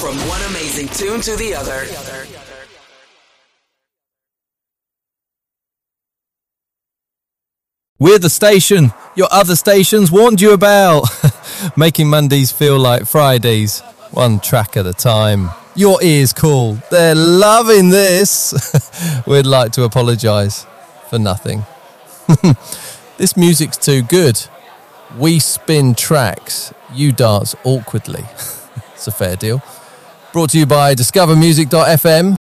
From one amazing tune to the other. We're the station your other stations warned you about. Making Mondays feel like Fridays, one track at a time. Your ears call. They're loving this. We'd like to apologise for nothing. This music's too good. We spin tracks. You dance awkwardly. It's a fair deal. Brought to you by discovermusic.fm.